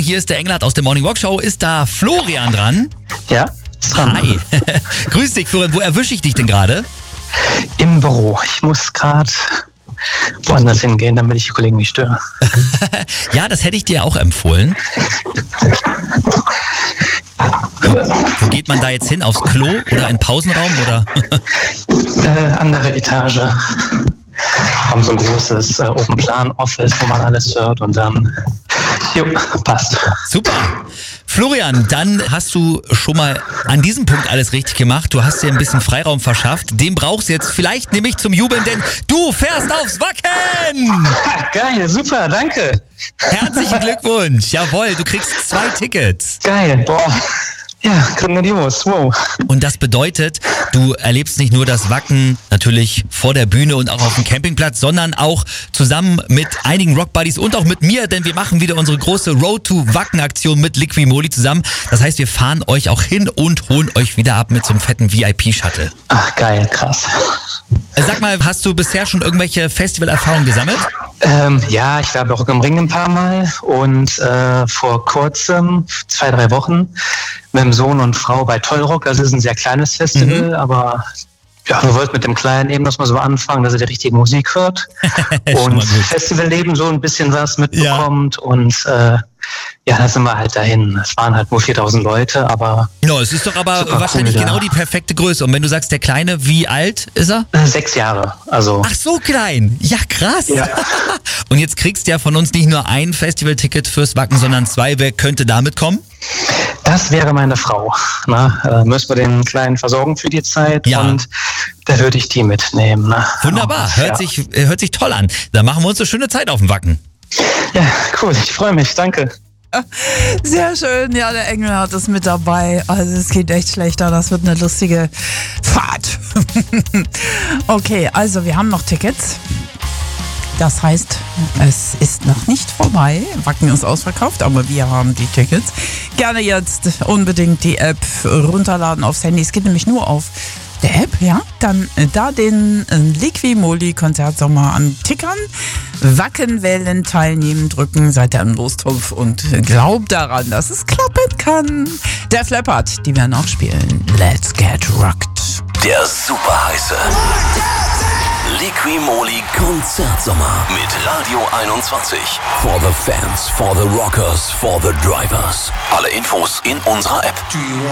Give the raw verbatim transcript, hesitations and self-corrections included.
Hier ist der Engelhardt aus der Morning Walk Show. Ist da Florian dran? Ja, ist dran. Hi. Grüß dich, Florian. Wo erwische ich dich denn gerade? Im Büro. Ich muss gerade woanders hingehen, damit ich die Kollegen nicht störe. Ja, das hätte ich dir auch empfohlen. Wo geht man da jetzt hin? Aufs Klo oder in den Pausenraum? Oder? äh, andere Etage. Haben so ein großes äh, Open-Plan-Office, wo man alles hört und dann, jo, passt. Super. Florian, dann hast du schon mal an diesem Punkt alles richtig gemacht. Du hast dir ein bisschen Freiraum verschafft. Den brauchst du jetzt vielleicht nämlich zum Jubeln, denn du fährst aufs Wacken! Geil, super, danke. Herzlichen Glückwunsch. Jawohl, du kriegst zwei Tickets. Geil, boah. Ja, grandios, wow. Und das bedeutet, du erlebst nicht nur das Wacken natürlich vor der Bühne und auch auf dem Campingplatz, sondern auch zusammen mit einigen Rockbuddies und auch mit mir, denn wir machen wieder unsere große Road to Wacken-Aktion mit Liquimoli zusammen. Das heißt, wir fahren euch auch hin und holen euch wieder ab mit so einem fetten V I P-Shuttle. Ach, geil, krass. Sag mal, hast du bisher schon irgendwelche Festivalerfahrungen gesammelt? Ähm, ja, ich war bei Rock am Ring ein paar Mal und äh, vor kurzem, zwei, drei Wochen, mit dem Sohn und Frau bei Tollrock. Das ist ein sehr kleines Festival, mhm. aber ja, wir wollten mit dem Kleinen eben das mal so anfangen, dass er die richtige Musik hört und Festivalleben so ein bisschen was mitbekommt. Ja. Und äh, ja, da sind wir halt dahin. Es waren halt nur viertausend Leute, aber... No, es ist doch aber wahrscheinlich cool, genau die perfekte Größe. Und wenn du sagst, der Kleine, wie alt ist er? Äh, sechs Jahre, also... Ach, so klein. Ja, krass. Ja. Und jetzt kriegst du ja von uns nicht nur ein Festivalticket fürs Wacken, sondern zwei. Wer könnte damit kommen? Das wäre meine Frau. Na, äh, müssen wir den Kleinen versorgen für die Zeit, ja. Und da würde ich die mitnehmen. Na. Wunderbar, hört, ja. sich, hört sich toll an. Da machen wir uns eine schöne Zeit auf dem Wacken. Ja, cool, ich freue mich, danke. Sehr schön, ja, der Engelhardt ist mit dabei. Also es geht echt schlechter, das wird eine lustige Fahrt. Okay, also wir haben noch Tickets. Das heißt, es ist noch nicht vorbei. Wacken ist ausverkauft, aber wir haben die Tickets. Gerne jetzt unbedingt die App runterladen aufs Handy. Es geht nämlich nur auf der App, ja. Dann da den Liquimoli Konzertsommer antickern, Wacken wählen, teilnehmen, drücken, seid ihr im Lostopf und glaubt daran, dass es klappen kann. Der Flappert, die werden auch spielen. Let's get rocked. Der super heiße Liquimoli Konzertsommer mit Radio einundzwanzig. For the fans, for the rockers, for the drivers. Alle Infos in unserer App.